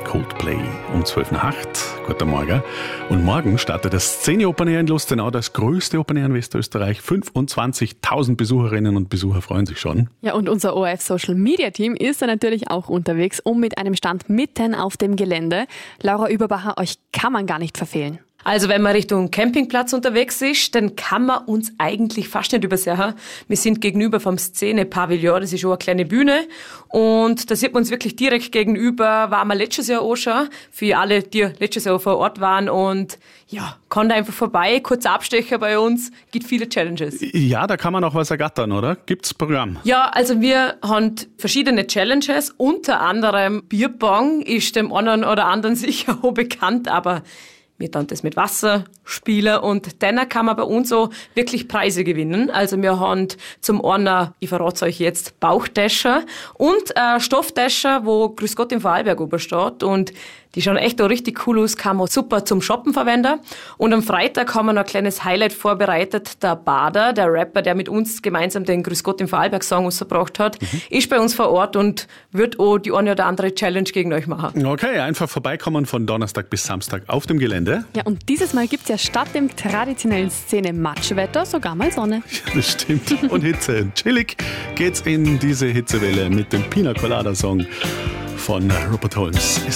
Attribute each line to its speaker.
Speaker 1: Coldplay um 12 nach 8. Guten Morgen. Und morgen startet das Szene Open Air in Lustenau, das größte Open Air in Westösterreich. 25.000 Besucherinnen und Besucher freuen sich schon.
Speaker 2: Ja, und unser ORF Social Media Team ist da natürlich auch unterwegs und mit einem Stand mitten auf dem Gelände. Laura Überbacher, euch kann man gar nicht verfehlen.
Speaker 3: Also wenn man Richtung Campingplatz unterwegs ist, dann kann man uns eigentlich fast nicht übersehen. Wir sind gegenüber vom Szene-Pavillon, das ist schon eine kleine Bühne. Und da sieht man uns wirklich direkt gegenüber, waren wir letztes Jahr auch schon, für alle, die letztes Jahr vor Ort waren. Und ja, kann da einfach vorbei, kurzer Abstecher bei uns, gibt viele Challenges.
Speaker 1: Ja, da kann man auch was ergattern, oder? Gibt's Programm?
Speaker 3: Ja, also wir haben verschiedene Challenges, unter anderem Bierbong ist dem einen oder anderen sicher auch bekannt, aber wir dann das mit Wasser spielen und dann kann man bei uns so wirklich Preise gewinnen. Also wir haben zum einen, ich verrate euch jetzt, Bauchtäscher und Stofftäscher, wo Grüß Gott im Vorarlberg oben steht und die schauen echt auch richtig cool aus, kann man super zum Shoppen verwenden. Und am Freitag haben wir noch ein kleines Highlight vorbereitet. Der Bader, der Rapper, der mit uns gemeinsam den Grüß Gott im Vorarlberg Song rausgebracht hat, ist bei uns vor Ort und wird auch die eine oder andere Challenge gegen euch machen.
Speaker 1: Okay, einfach vorbeikommen von Donnerstag bis Samstag auf dem Gelände.
Speaker 2: Ja, und dieses Mal gibt's ja statt dem traditionellen Szene-Matschwetter sogar mal Sonne.
Speaker 1: Ja, das stimmt. Und Hitze. Chillig geht's in diese Hitzewelle mit dem Pina Colada Song von Rupert Holmes.